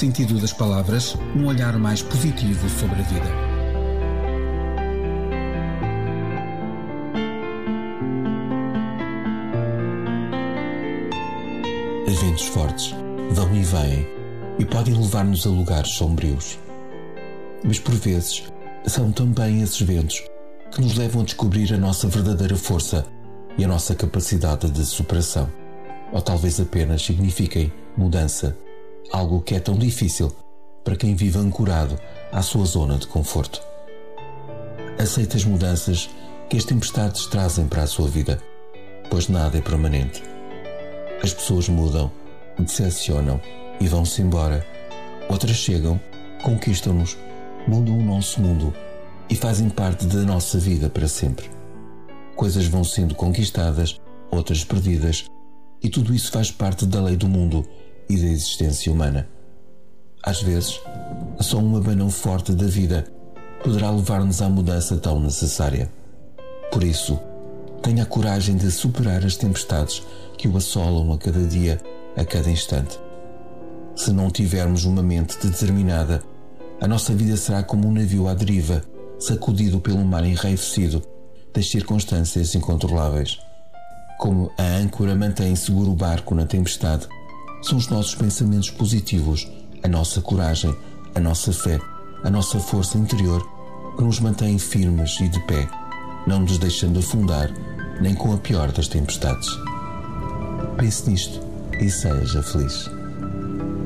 sentido das palavras, um olhar mais positivo sobre a vida. Ventos fortes vão e vêm e podem levar-nos a lugares sombrios. Mas por vezes são também esses ventos que nos levam a descobrir a nossa verdadeira força e a nossa capacidade de superação. Ou talvez apenas signifiquem mudança, algo que é tão difícil para quem vive ancorado à sua zona de conforto. Aceite as mudanças que as tempestades trazem para a sua vida, pois nada é permanente. As pessoas mudam, decepcionam e vão-se embora. Outras chegam, conquistam-nos, mudam o nosso mundo e fazem parte da nossa vida para sempre. Coisas vão sendo conquistadas, outras perdidas, e tudo isso faz parte da lei do mundo e da existência humana. Às vezes, só um abanão forte da vida poderá levar-nos à mudança tão necessária. Por isso, tenha a coragem de superar as tempestades que o assolam a cada dia, a cada instante. Se não tivermos uma mente determinada, a nossa vida será como um navio à deriva, sacudido pelo mar enraivecido das circunstâncias incontroláveis. Como a âncora mantém seguro o barco na tempestade, são os nossos pensamentos positivos, a nossa coragem, a nossa fé, a nossa força interior que nos mantém firmes e de pé, não nos deixando afundar nem com a pior das tempestades. Pense nisto e seja feliz.